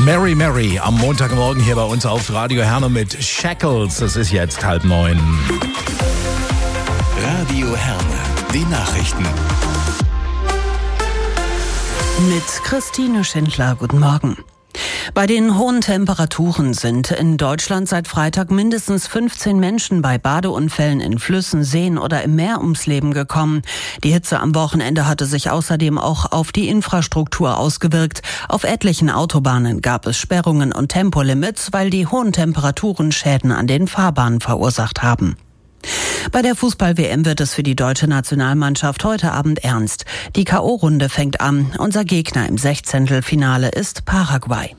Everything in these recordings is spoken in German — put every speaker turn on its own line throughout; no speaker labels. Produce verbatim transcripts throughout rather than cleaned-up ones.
Mary Mary am Montagmorgen hier bei uns auf Radio Herne mit Shackles. Es ist jetzt halb neun.
Radio Herne, die Nachrichten.
Mit Christine Schindler, guten Morgen. Bei den hohen Temperaturen sind in Deutschland seit Freitag mindestens fünfzehn Menschen bei Badeunfällen in Flüssen, Seen oder im Meer ums Leben gekommen. Die Hitze am Wochenende hatte sich außerdem auch auf die Infrastruktur ausgewirkt. Auf etlichen Autobahnen gab es Sperrungen und Tempolimits, weil die hohen Temperaturen Schäden an den Fahrbahnen verursacht haben. Bei der Fußball-W M wird es für die deutsche Nationalmannschaft heute Abend ernst. Die K O-Runde fängt an. Unser Gegner im Sechzehntelfinale ist Paraguay.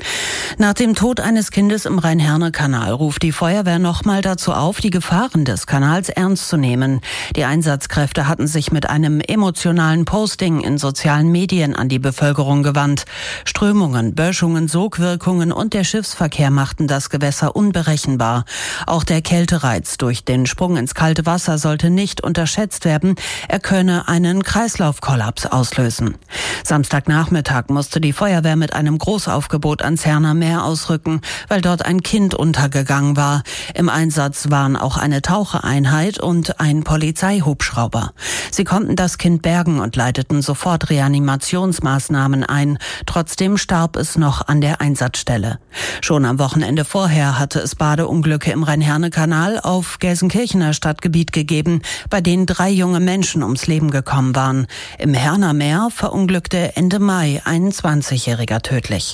Nach dem Tod eines Kindes im Rhein-Herne-Kanal ruft die Feuerwehr nochmal dazu auf, die Gefahren des Kanals ernst zu nehmen. Die Einsatzkräfte hatten sich mit einem emotionalen Posting in sozialen Medien an die Bevölkerung gewandt. Strömungen, Böschungen, Sogwirkungen und der Schiffsverkehr machten das Gewässer unberechenbar. Auch der Kältereiz durch den Sprung ins kalte Wasser sollte nicht unterschätzt werden. Er könne einen Kreislaufkollaps auslösen. Samstagnachmittag musste die Feuerwehr mit einem Großaufgebot ans Herner Meer ausrücken, weil dort ein Kind untergegangen war. Im Einsatz waren auch eine Tauchereinheit und ein Polizeihubschrauber. Sie konnten das Kind bergen und leiteten sofort Reanimationsmaßnahmen ein. Trotzdem starb es noch an der Einsatzstelle. Schon am Wochenende vorher hatte es Badeunglücke im Rhein-Herne-Kanal auf Gelsenkirchener Stadtgebiet gegeben, bei denen drei junge Menschen ums Leben gekommen waren. Im Herner Meer verunglückte Ende Mai ein zwanzigjähriger tödlich.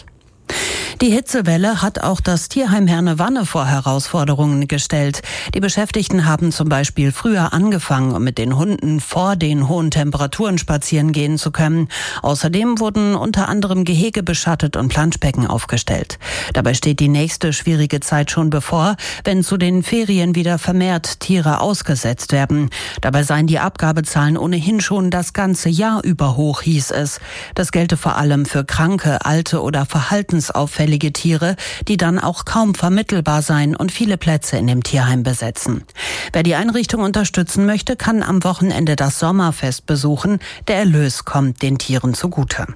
Die Hitzewelle hat auch das Tierheim Herne-Wanne vor Herausforderungen gestellt. Die Beschäftigten haben zum Beispiel früher angefangen, um mit den Hunden vor den hohen Temperaturen spazieren gehen zu können. Außerdem wurden unter anderem Gehege beschattet und Planschbecken aufgestellt. Dabei steht die nächste schwierige Zeit schon bevor, wenn zu den Ferien wieder vermehrt Tiere ausgesetzt werden. Dabei seien die Abgabezahlen ohnehin schon das ganze Jahr über hoch, hieß es. Das gelte vor allem für kranke, alte oder verhaltensauffällige Tiere, die dann auch kaum vermittelbar seien und viele Plätze in dem Tierheim besetzen. Wer die Einrichtung unterstützen möchte, kann am Wochenende das Sommerfest besuchen. Der Erlös kommt den Tieren zugute.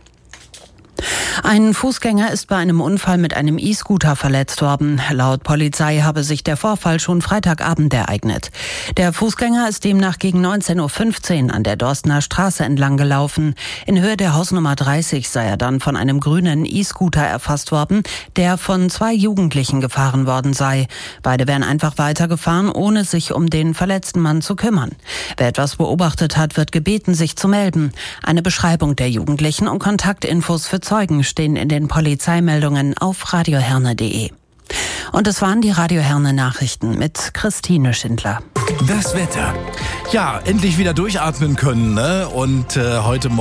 Ein Fußgänger ist bei einem Unfall mit einem E-Scooter verletzt worden. Laut Polizei habe sich der Vorfall schon Freitagabend ereignet. Der Fußgänger ist demnach gegen neunzehn Uhr fünfzehn an der Dorstener Straße entlang gelaufen. In Höhe der Hausnummer dreißig sei er dann von einem grünen E-Scooter erfasst worden, der von zwei Jugendlichen gefahren worden sei. Beide wären einfach weitergefahren, ohne sich um den verletzten Mann zu kümmern. Wer etwas beobachtet hat, wird gebeten, sich zu melden. Eine Beschreibung der Jugendlichen und Kontaktinfos für Zeugen stehen in den Polizeimeldungen auf radio herne punkt de. Und es waren die Radio Herne Nachrichten mit Christine Schindler.
Das Wetter.
Ja, endlich wieder durchatmen können, ne? Und äh, heute